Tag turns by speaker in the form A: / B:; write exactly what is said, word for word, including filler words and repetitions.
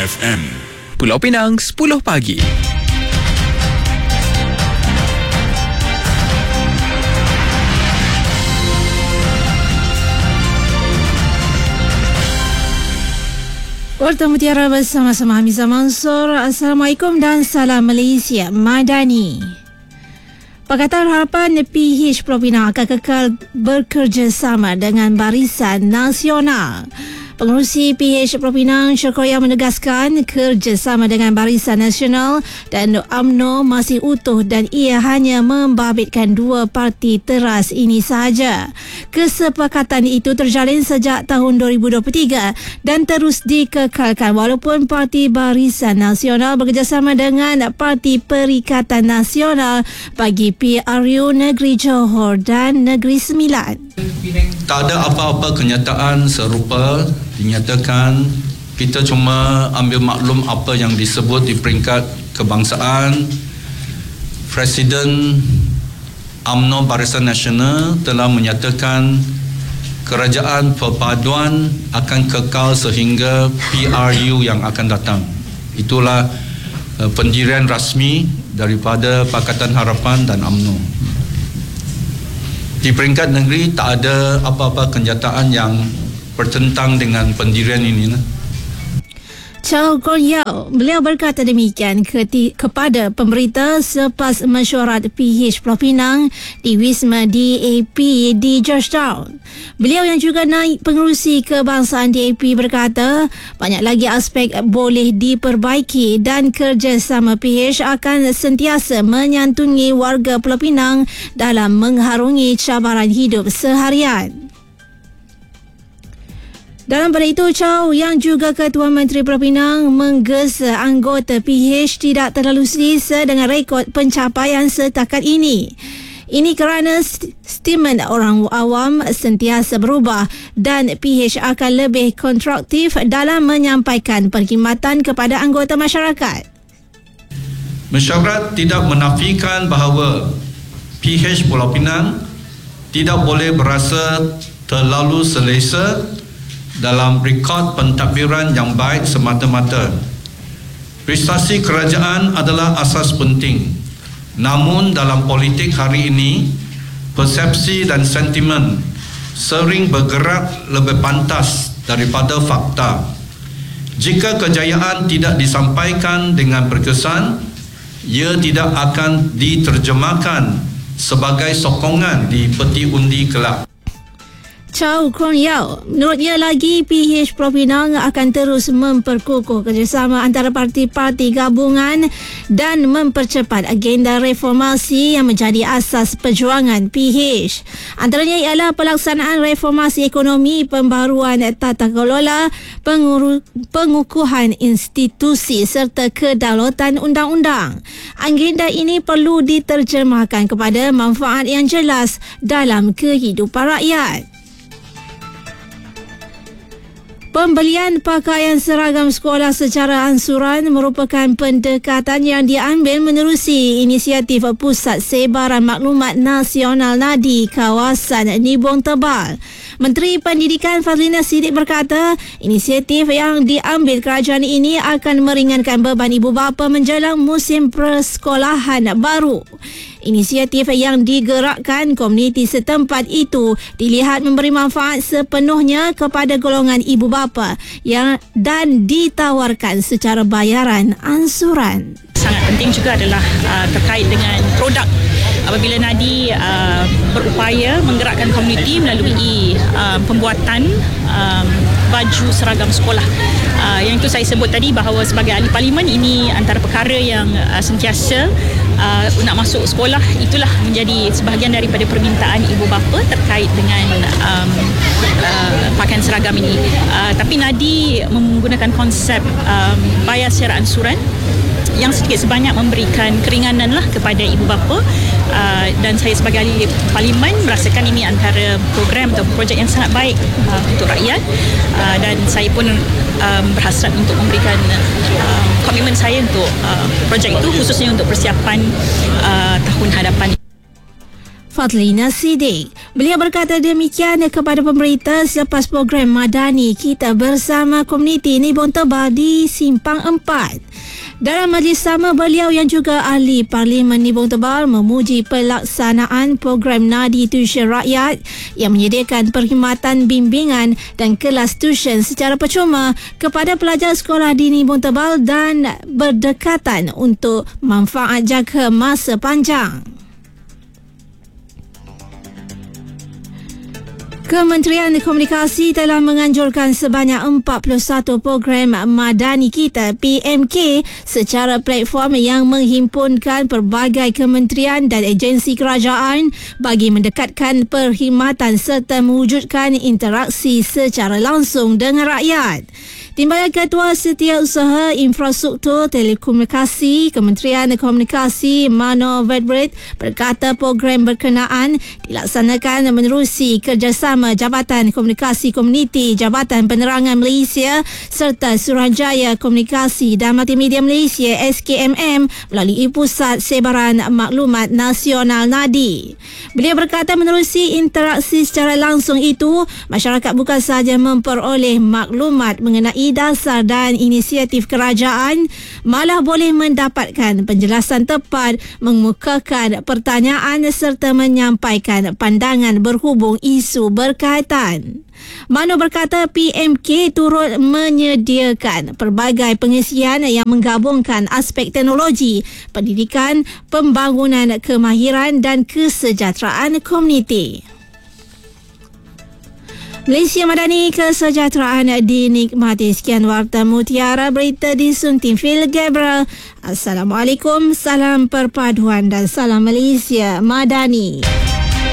A: F M.
B: Pulau Pinang, sepuluh pagi.
C: Warta Mutiara bersama-sama Hamizah Mansur. Assalamualaikum dan salam Malaysia Madani. Pakatan Harapan P H Pulau Pinang akan kekal bekerjasama dengan Barisan Nasional. Pengerusi P H Pulau Pinang Syarkoya menegaskan kerjasama dengan Barisan Nasional dan U M N O masih utuh dan ia hanya membabitkan dua parti teras ini sahaja. Kesepakatan itu terjalin sejak tahun dua ribu dua puluh tiga dan terus dikekalkan walaupun Parti Barisan Nasional bekerjasama dengan Parti Perikatan Nasional bagi P R U Negeri Johor dan Negeri Sembilan.
D: Tak ada apa-apa kenyataan serupa dinyatakan. Kita cuma ambil maklum apa yang disebut di peringkat kebangsaan. Presiden U M N O Barisan Nasional telah menyatakan kerajaan perpaduan akan kekal sehingga P R U yang akan datang. Itulah uh, pendirian rasmi daripada Pakatan Harapan dan U M N O. Di peringkat negeri tak ada apa-apa kenyataan yang bertentang dengan pendirian ini.
C: Chow Kon Yeow, beliau berkata demikian keti, kepada pemberita selepas mesyuarat P H Pulau Pinang di Wisma D A P di Georgetown. Beliau yang juga naik pengerusi kebangsaan D A P berkata banyak lagi aspek boleh diperbaiki dan kerjasama P H akan sentiasa menyantungi warga Pulau Pinang dalam mengharungi cabaran hidup seharian. Dalam pada itu, Chow yang juga Ketua Menteri Pulau Pinang menggesa anggota P H tidak terlalu selesa dengan rekod pencapaian setakat ini. Ini kerana statement orang awam sentiasa berubah dan P H akan lebih konstruktif dalam menyampaikan perkhidmatan kepada anggota masyarakat.
D: Mesyuarat tidak menafikan bahawa P H Pulau Pinang tidak boleh berasa terlalu selesa dalam rekod pentadbiran yang baik semata-mata. Prestasi kerajaan adalah asas penting. Namun dalam politik hari ini, persepsi dan sentimen sering bergerak lebih pantas daripada fakta. Jika kejayaan tidak disampaikan dengan berkesan, ia tidak akan diterjemahkan sebagai sokongan di peti undi kelak.
C: Chow Kon Yeow, menurutnya lagi P H Pulau Pinang akan terus memperkukuh kerjasama antara parti-parti gabungan dan mempercepat agenda reformasi yang menjadi asas perjuangan P H. Antaranya ialah pelaksanaan reformasi ekonomi, pembaruan tata kelola, penguru- pengukuhan institusi serta kedaulatan undang-undang. Agenda ini perlu diterjemahkan kepada manfaat yang jelas dalam kehidupan rakyat. Pembelian pakaian seragam sekolah secara ansuran merupakan pendekatan yang diambil menerusi inisiatif Pusat Sebaran Maklumat Nasional N A D I kawasan Nibong Tebal. Menteri Pendidikan Fazlina Siddiq berkata, inisiatif yang diambil kerajaan ini akan meringankan beban ibu bapa menjelang musim persekolahan baru. Inisiatif yang digerakkan komuniti setempat itu dilihat memberi manfaat sepenuhnya kepada golongan ibu bapa yang dan ditawarkan secara bayaran ansuran.
E: Sangat penting juga adalah uh, terkait dengan produk. Apabila N A D I uh, berupaya menggerakkan komuniti melalui uh, pembuatan um, baju seragam sekolah. Uh, yang itu saya sebut tadi bahawa sebagai ahli parlimen ini antara perkara yang uh, sentiasa uh, nak masuk sekolah, itulah menjadi sebahagian daripada permintaan ibu bapa terkait dengan um, uh, pakaian seragam ini. Uh, tapi N A D I menggunakan konsep um, bayar secara ansuran yang sedikit sebanyak memberikan keringanan lah kepada ibu bapa, uh, dan saya sebagai ahli parlimen merasakan ini antara program atau projek yang sangat baik uh, untuk rakyat, uh, dan saya pun um, berhasrat untuk memberikan uh, komitmen saya untuk uh, projek itu khususnya untuk persiapan uh, tahun hadapan.
C: Fadlina Siddiq. Beliau berkata demikian kepada pemberita selepas program Madani Kita Bersama Komuniti Nibong Tebal di Simpang empat. Dalam majlis sama, beliau yang juga ahli Parlimen Nibong Tebal memuji pelaksanaan program Nadi Tuition Rakyat yang menyediakan perkhidmatan bimbingan dan kelas tuition secara percuma kepada pelajar sekolah di Nibong Tebal dan berdekatan untuk manfaat jangka masa panjang. Kementerian Komunikasi telah menganjurkan sebanyak empat puluh satu program Madani Kita P M K secara platform yang menghimpunkan pelbagai kementerian dan agensi kerajaan bagi mendekatkan perkhidmatan serta mewujudkan interaksi secara langsung dengan rakyat. Timbalan Ketua Setiausaha Infrastruktur Telekomunikasi Kementerian Komunikasi Mano Vedbrit berkata program berkenaan dilaksanakan menerusi kerjasama Jabatan Komunikasi Komuniti Jabatan Penerangan Malaysia serta Suruhanjaya Komunikasi dan Multimedia Malaysia S K M M melalui Pusat Sebaran Maklumat Nasional Nadi. Beliau berkata menerusi interaksi secara langsung itu, masyarakat bukan sahaja memperoleh maklumat mengenai dasar dan inisiatif kerajaan, malah boleh mendapatkan penjelasan tepat, mengemukakan pertanyaan serta menyampaikan pandangan berhubung isu berkaitan. Mano berkata P M K turut menyediakan pelbagai pengisian yang menggabungkan aspek teknologi, pendidikan, pembangunan kemahiran dan kesejahteraan komuniti. Malaysia Madani, kesejahteraan dinikmati. Sekian Warta Mutiara, berita disunting Phil Gabriel. Assalamualaikum, salam perpaduan dan salam Malaysia Madani.